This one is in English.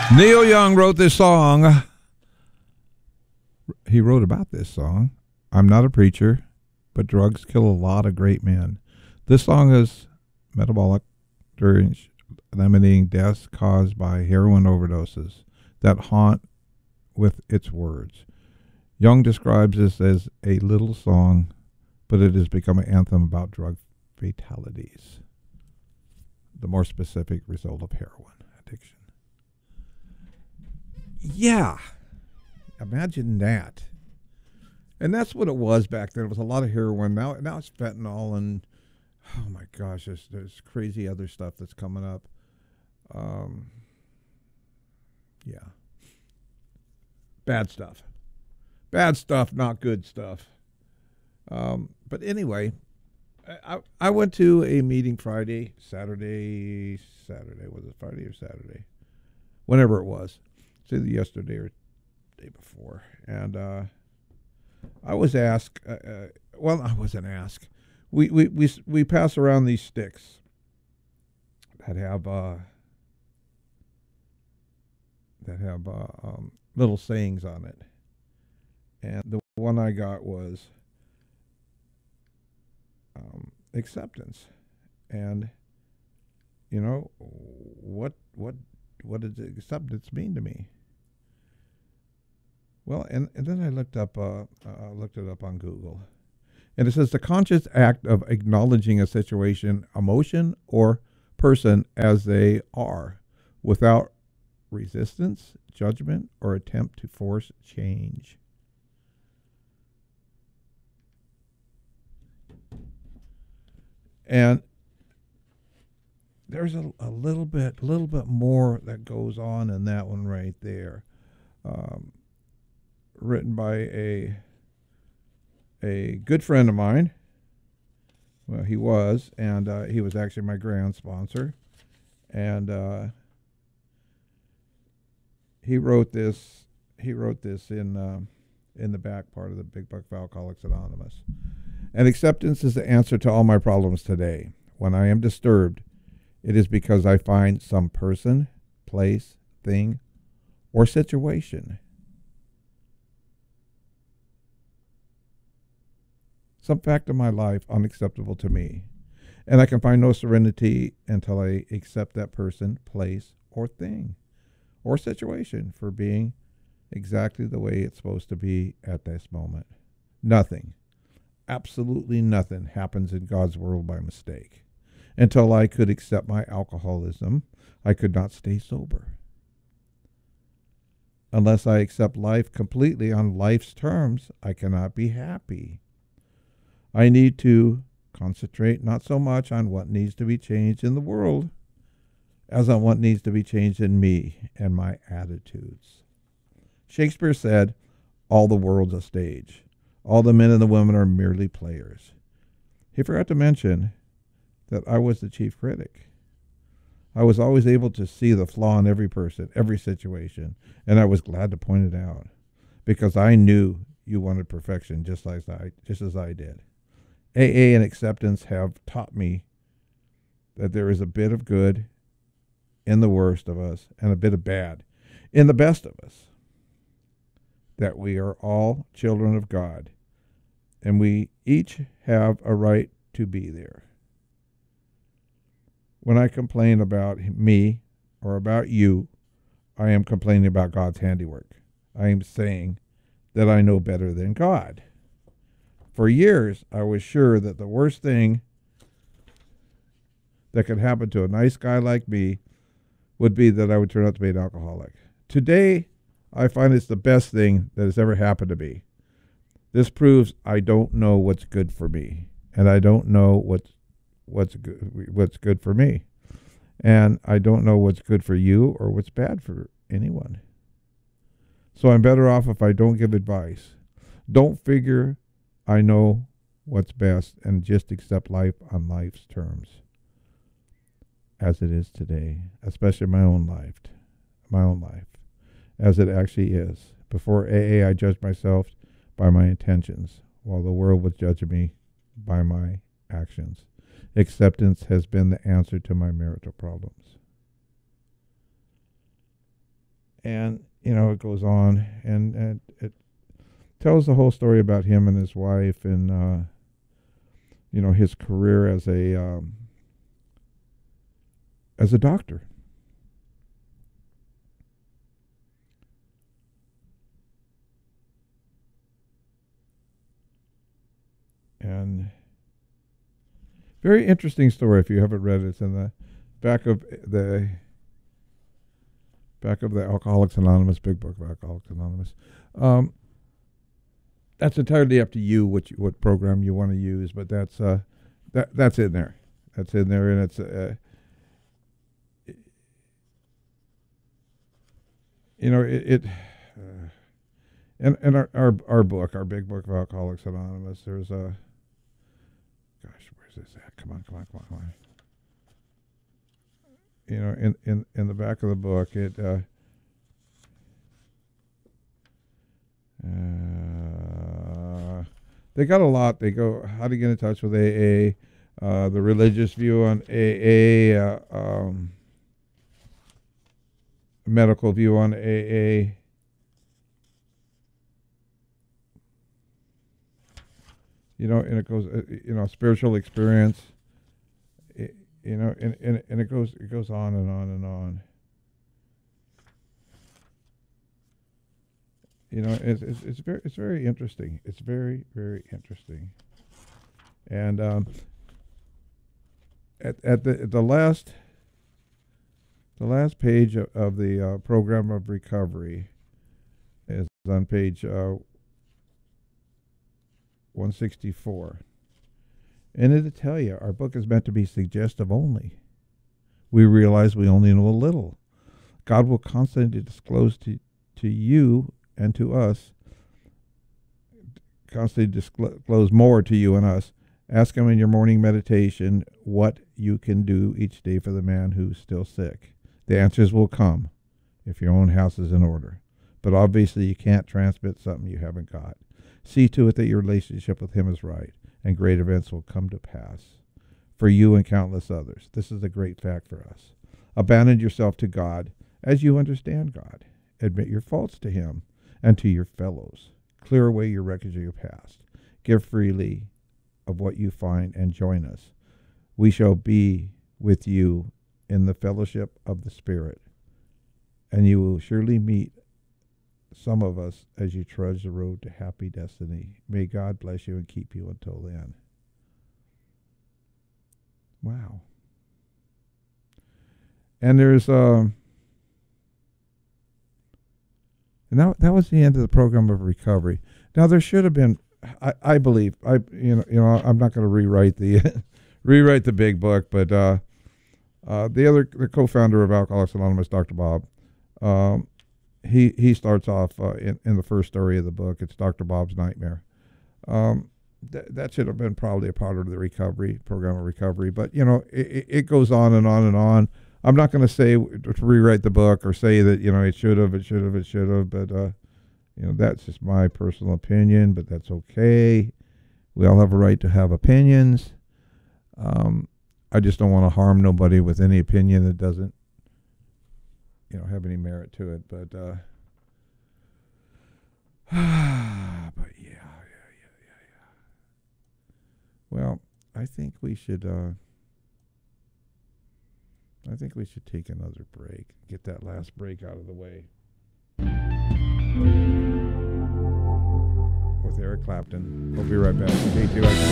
Neil Young wrote this song. He wrote about this song. I'm not a preacher, but drugs kill a lot of great men. This song is metabolic during eliminating deaths caused by heroin overdoses that haunt with its words. Young describes this as a little song, but it has become an anthem about drug fatalities, the more specific result of heroin addiction. Yeah, imagine that. And that's what it was back then. It was a lot of heroin. Now it's fentanyl, and oh my gosh, there's crazy other stuff that's coming up. Yeah, bad stuff. Bad stuff, not good stuff. But anyway, I went to a meeting Saturday. Was it Friday or Saturday? Whenever it was. It's either yesterday or day before. And I was asked, well, I wasn't asked. We pass around these sticks that have little sayings on it. And the one I got was acceptance. And you know, what does acceptance mean to me? Well, and then I looked it up on Google, and it says the conscious act of acknowledging a situation, emotion, or person as they are, without resistance, judgment, or attempt to force change. And there's a little bit more that goes on in that one right there. Written by a good friend of mine. Well, he was, and he was actually my grant sponsor. And he wrote this in the back part of the Big Buck for Alcoholics Anonymous. And acceptance is the answer to all my problems today. When I am disturbed, it is because I find some person, place, thing, or situation, some fact of my life unacceptable to me. And I can find no serenity until I accept that person, place, or thing, or situation for being exactly the way it's supposed to be at this moment. Nothing, absolutely nothing happens in God's world by mistake. Until I could accept my alcoholism, I could not stay sober. Unless I accept life completely on life's terms, I cannot be happy. I need to concentrate not so much on what needs to be changed in the world as on what needs to be changed in me and my attitudes. Shakespeare said, all the world's a stage. All the men and the women are merely players. He forgot to mention that I was the chief critic. I was always able to see the flaw in every person, every situation, and I was glad to point it out because I knew you wanted perfection just as I did. AA and acceptance have taught me that there is a bit of good in the worst of us and a bit of bad in the best of us, that we are all children of God, and we each have a right to be there. When I complain about me or about you, I am complaining about God's handiwork. I am saying that I know better than God. For years, I was sure that the worst thing that could happen to a nice guy like me would be that I would turn out to be an alcoholic. Today, I find it's the best thing that has ever happened to me. This proves I don't know what's good for me, and I don't know what's good for me, and I don't know what's good for you or what's bad for anyone. So I'm better off if I don't give advice. Don't figure I know what's best and just accept life on life's terms as it is today, especially my own life, as it actually is. Before AA, I judged myself by my intentions, while the world was judging me by my actions. Acceptance has been the answer to my marital problems. And, it goes on, and it tells the whole story about him and his wife, and, his career as a doctor. And very interesting story. If you haven't read it, it's in the back of the Alcoholics Anonymous, big book of Alcoholics Anonymous. That's entirely up to you what program you want to use, but that's in there. That's in there, and it's and our book, our big book of Alcoholics Anonymous. There's a where's this at? Come on. In the back of the book, it they got a lot. They go how to get in touch with AA, the religious view on AA, medical view on AA. And it goes, spiritual experience. And it goes on and on and on. It's very interesting. It's very, very interesting. And at the last page of the program of recovery is on page 164. And it'll tell you our book is meant to be suggestive only. We realize we only know a little. God will constantly disclose to you and to us, constantly disclose more to you and us. Ask Him in your morning meditation what you can do each day for the man who's still sick. The answers will come if your own house is in order. But obviously you can't transmit something you haven't got. See to it that your relationship with Him is right, and great events will come to pass for you and countless others. This is a great fact for us. Abandon yourself to God as you understand God. Admit your faults to Him and to your fellows. Clear away your wreckage of your past. Give freely of what you find and join us. We shall be with you in the fellowship of the Spirit, and you will surely meet some of us as you trudge the road to happy destiny. May God bless you and keep you until then. Wow. And there's and that was the end of the program of recovery. Now there should have been, I believe, I'm not going to rewrite the big book, but the co-founder of Alcoholics Anonymous, Dr. Bob, he starts off in the first story of the book. It's Dr. Bob's Nightmare. That should have been probably a part of the recovery program of recovery, but it goes on and on and on. I'm not going to say to rewrite the book or say that it should have, but that's just my personal opinion. But that's okay. We all have a right to have opinions. I just don't want to harm nobody with any opinion that doesn't have any merit to it, but but yeah. Well, I think we should take another break. Get that last break out of the way. With Eric Clapton. We'll be right back.